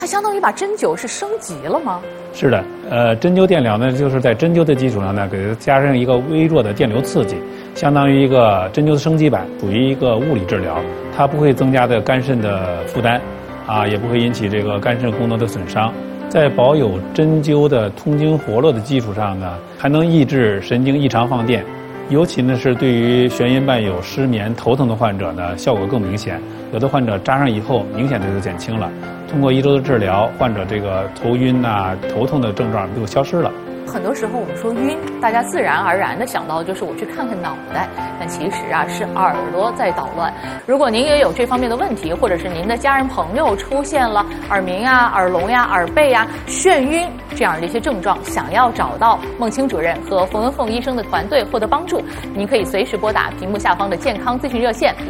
它相当于把针灸是升级了吗？ 是的，针灸电疗呢，就是在针灸的基础上呢，给它加上一个微弱的电流刺激，相当于一个针灸的升级版，属于一个物理治疗，它不会增加的肝肾的负担，也不会引起这个肝肾功能的损伤。在保有针灸的通经活络的基础上呢，还能抑制神经异常放电。尤其呢是对于眩晕伴有失眠、头疼的患者呢，效果更明显。有的患者扎上以后，明显的就减轻了。通过1周的治疗，患者这个头晕头痛的症状就消失了。 很多时候我们说晕，大家自然而然的想到的就是我去看看脑袋，但其实是耳朵在捣乱。如果您也有这方面的问题，或者是您的家人朋友出现了耳鸣耳聋耳背眩晕这样的一些症状，想要找到孟青主任和冯文凤医生的团队获得帮助，您可以随时拨打屏幕下方的健康咨询热线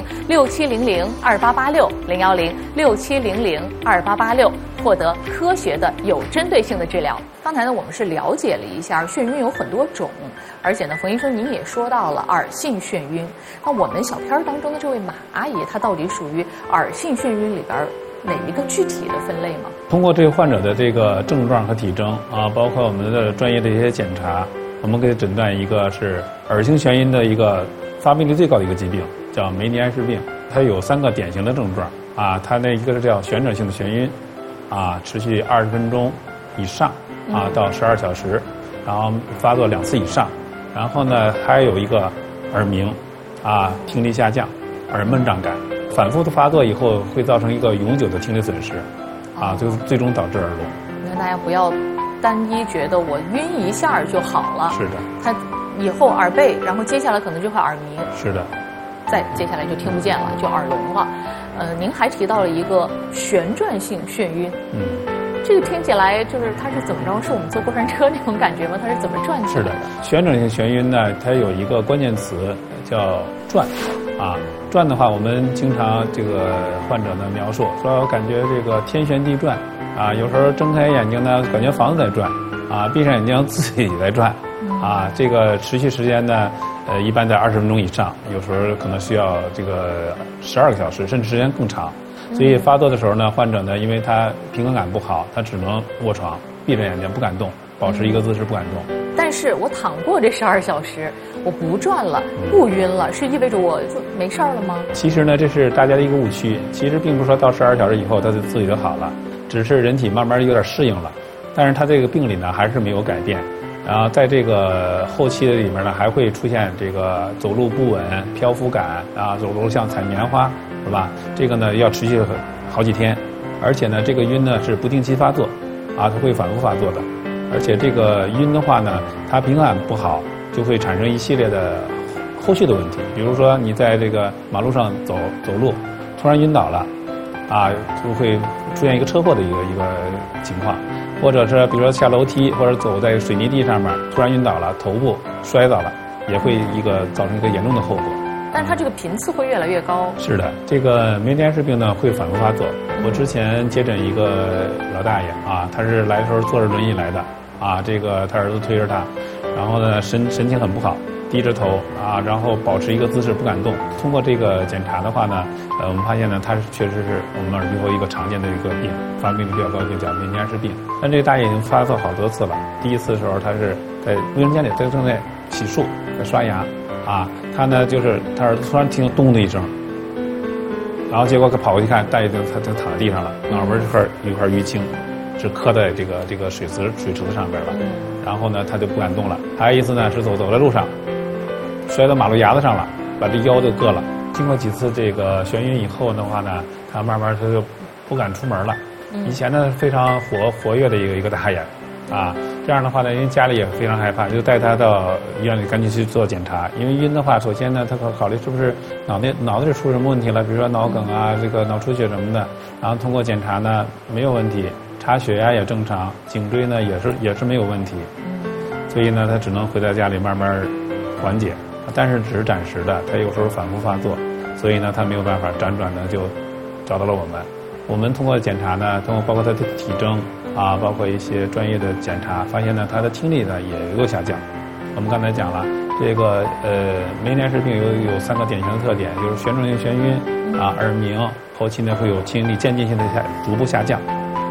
010-6700-2886，010-6700-2886，获得科学的有针对性的治疗。刚才呢，我们是了解了一下眩晕有很多种，而且呢，冯医生您也说到了耳性眩晕。那我们小片当中的这位马阿姨，她到底属于耳性眩晕里边哪一个具体的分类吗？ 通过这个患者的这个症状和体征包括我们的专业的一些检查，我们可以诊断一个是耳性眩晕的一个发病率最高的一个疾病，叫梅尼埃氏病。它有3个典型的症状它那一个是叫旋转性的眩晕持续20分钟以上到12小时，然后发作2次以上，然后呢还有一个耳鸣听力下降、耳闷胀感，反复的发作以后会造成一个永久的听力损失最终导致耳聋。 那大家不要单一觉得我晕一下就好了， 是的， 它以后耳背，然后接下来可能就会耳鸣， 是的， 再接下来就听不见了，就耳聋了。您还提到了一个旋转性眩晕，这个听起来就是它是怎么着？是我们坐过山车那种感觉吗？它是怎么转起来的？ 是的，旋转性眩晕呢，它有一个关键词叫转转的话，我们经常这个患者呢描述说，我感觉这个天旋地转有时候睁开眼睛呢，感觉房子在转闭上眼睛自己在转这个持续时间呢一般在20分钟以上，有时候可能需要这个12个小时，甚至时间更长。所以发作的时候呢，患者呢，因为他平衡感不好，他只能卧床，闭着眼睛不敢动，保持一个姿势不敢动。 但是我躺过这12小时，我不转了，不晕了，是意味着我就没事了吗？ 其实呢，这是大家的一个误区。其实并不是说到12小时以后他就自己就好了，只是人体慢慢有点适应了，但是他这个病理呢还是没有改变。然后在这个后期的里面呢，还会出现这个走路不稳、漂浮感走路像踩棉花，是吧？这个呢要持续好几天，而且呢这个晕呢是不定期发作它会反复发作的。而且这个晕的话呢，它平衡感不好，就会产生一系列的后续的问题。比如说你在这个马路上走路，突然晕倒了就会出现一个车祸的一个情况。或者是比如说下楼梯或者走在水泥地上面突然晕倒了，头部摔倒了，也会造成一个严重的后果。 但是它这个频次会越来越高。 是的，这个梅尼埃氏病呢会反复发作。我之前接诊一个老大爷他是来的时候坐着轮椅来的这个他儿子推着他，然后呢神情很不好，低着头然后保持一个姿势不敢动。通过这个检查的话呢，我们发现呢，它确实是我们耳鼻喉一个常见的一个病，发病率比较高，就叫梅尼埃氏病。但这个大爷已经发作好多次了。第一次的时候，他是在卫生间里，他正在洗漱，在刷牙他呢就是他儿子突然听咚的一声，然后结果他跑过去看，大爷他躺在地上了，脑门这块有一块淤青，是磕在这个水池子上边了。然后呢他就不敢动了。还有一次呢是走在路上，摔到马路牙子上了，把这腰就硌了。经过几次这个眩晕以后的话呢，他慢慢他就不敢出门了。以前呢非常活跃的一个大爷这样的话呢，因为家里也非常害怕，就带他到医院里赶紧去做检查。因为晕的话，首先呢他考虑是不是脑子里出什么问题了，比如说脑梗这个脑出血什么的。然后通过检查呢没有问题，查血压也正常，颈椎呢也是没有问题。所以呢他只能回到家里慢慢缓解，但是只是暂时的，他有时候反复发作，所以呢他没有办法辗转的就找到了我们。我们通过检查呢，通过包括他的体征包括一些专业的检查，发现呢他的听力呢也有下降。我们刚才讲了，这个梅尼埃氏病有3个典型的特点，就是旋转性眩晕耳鸣，后期呢会有听力渐进性的逐步下降。